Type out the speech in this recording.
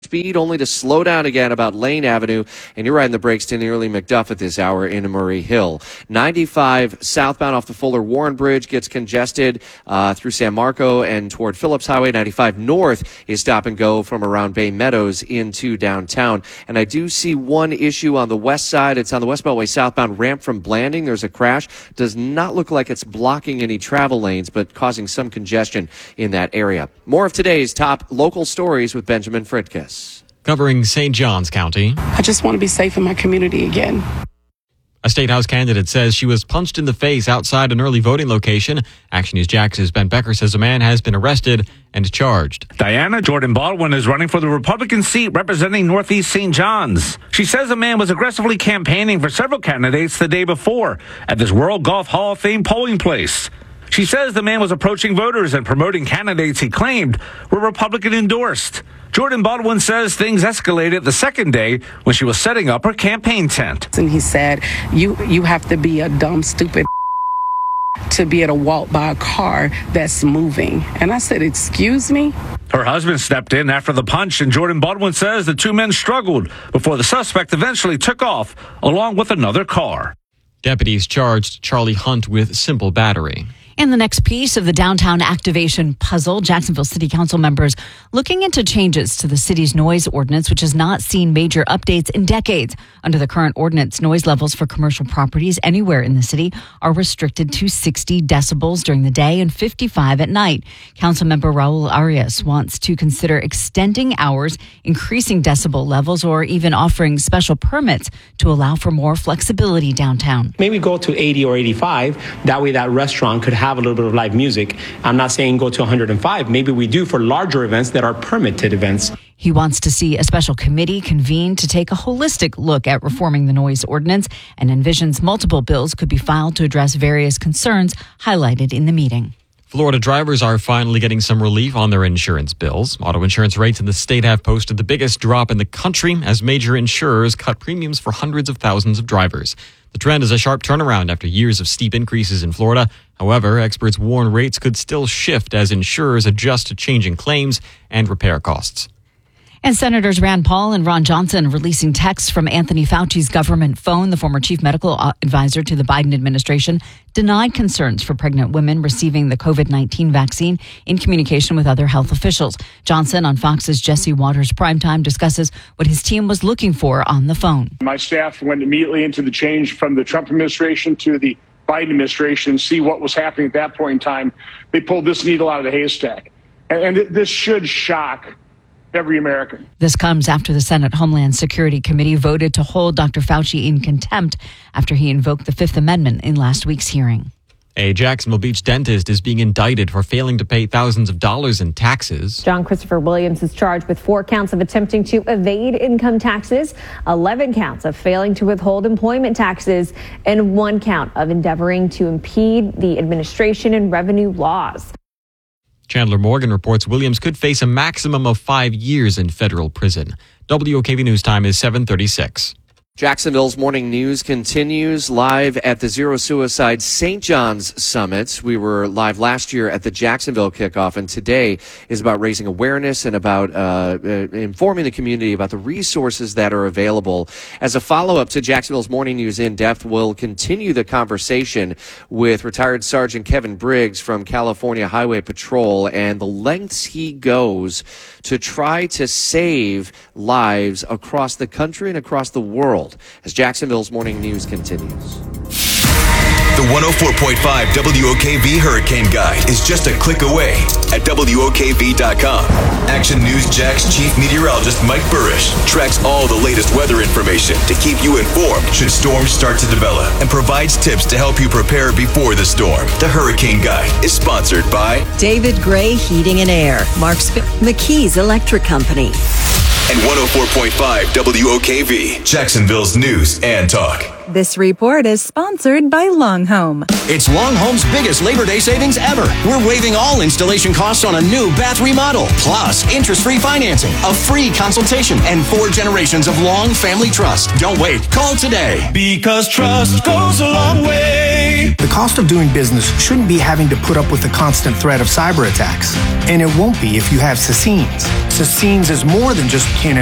Speed only to slow down again about Lane Avenue, and you're riding the brakes to nearly McDuff at this hour in Murray Hill. 95 southbound off the Fuller Warren Bridge gets congested through San Marco and toward Phillips Highway. 95 north is stop and go from around Bay Meadows into downtown. And I do see one issue on the west side. It's on the West Beltway southbound ramp from Blanding. There's a crash. Does not look like it's blocking any travel lanes, but causing some congestion in that area. More of today's top local stories with Benjamin Fritkus. Covering St. Johns County. I just want to be safe in my community again. A State House candidate says she was punched in the face outside an early voting location. Action News Jax's Ben Becker says a man has been arrested and charged. Diana Jordan Baldwin is running for the Republican seat representing Northeast St. John's. She says a man was aggressively campaigning for several candidates the day before at this World Golf Hall of Fame polling place. She says the man was approaching voters and promoting candidates he claimed were Republican endorsed. Jordan Baldwin says things escalated the second day when she was setting up her campaign tent. And he said, you have to be a dumb, stupid to be able to walk by a car that's moving. And I said, excuse me? Her husband stepped in after the punch, and Jordan Baldwin says the two men struggled before the suspect eventually took off along with another car. Deputies charged Charlie Hunt with simple battery. In the next piece of the downtown activation puzzle, Jacksonville City Council members looking into changes to the city's noise ordinance, which has not seen major updates in decades. Under the current ordinance, noise levels for commercial properties anywhere in the city are restricted to 60 decibels during the day and 55 at night. Councilmember Raul Arias wants to consider extending hours, increasing decibel levels, or even offering special permits to allow for more flexibility downtown. Maybe go to 80 or 85. That way that restaurant could have a little bit of live music. I'm not saying go to 105. Maybe we do for larger events that are permitted events. He wants to see a special committee convened to take a holistic look at reforming the noise ordinance and envisions multiple bills could be filed to address various concerns highlighted in the meeting. Florida drivers are finally getting some relief on their insurance bills. Auto insurance rates in the state have posted the biggest drop in the country as major insurers cut premiums for hundreds of thousands of drivers. The trend is a sharp turnaround after years of steep increases in Florida. However, experts warn rates could still shift as insurers adjust to changing claims and repair costs. And Senators Rand Paul and Ron Johnson releasing texts from Anthony Fauci's government phone. The former chief medical advisor to the Biden administration denied concerns for pregnant women receiving the COVID-19 vaccine in communication with other health officials. Johnson on Fox's Jesse Waters Primetime discusses what his team was looking for on the phone. My staff went immediately into the change from the Trump administration to the Biden administration, see what was happening at that point in time. They pulled this needle out of the haystack. And this should shock every American. This comes after the Senate Homeland Security Committee voted to hold Dr. Fauci in contempt after he invoked the Fifth Amendment in last week's hearing. A Jacksonville Beach dentist is being indicted for failing to pay thousands of dollars in taxes. John Christopher Williams is charged with 4 counts of attempting to evade income taxes, 11 counts of failing to withhold employment taxes, and 1 count of endeavoring to impede the administration and revenue laws. Chandler Morgan reports Williams could face a maximum of 5 years in federal prison. WOKV News Time is 7:36. Jacksonville's morning news continues live at the Zero Suicide St. John's Summit. We were live last year at the Jacksonville kickoff, and today is about raising awareness and about informing the community about the resources that are available. As a follow-up to Jacksonville's morning news in depth, we'll continue the conversation with retired Sergeant Kevin Briggs from California Highway Patrol and the lengths he goes to try to save lives across the country and across the world as Jacksonville's morning news continues. The 104.5 WOKV Hurricane Guide is just a click away at WOKV.com. Action News Jax Chief Meteorologist Mike Burrish tracks all the latest weather information to keep you informed should storms start to develop and provides tips to help you prepare before the storm. The Hurricane Guide is sponsored by David Gray Heating and Air, Mark McKee's Electric Company. And 104.5 WOKV, Jacksonville's news and talk. This report is sponsored by Long Home. It's Long Home's biggest Labor Day savings ever. We're waiving all installation costs on a new bath remodel, plus interest-free financing, a free consultation, and 4 generations of long family trust. Don't wait. Call today. Because trust goes a long way. The cost of doing business shouldn't be having to put up with the constant threat of cyber attacks. And it won't be if you have Sassines. Sassines is more than just Canon